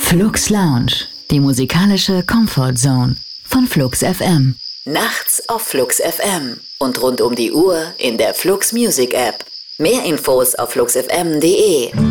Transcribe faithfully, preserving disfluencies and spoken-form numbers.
Flux Lounge, die musikalische Comfort Zone von Flux F M. Nachts auf Flux F M und rund um die Uhr in der Flux Music App. Mehr Infos auf flux f m punkt d e.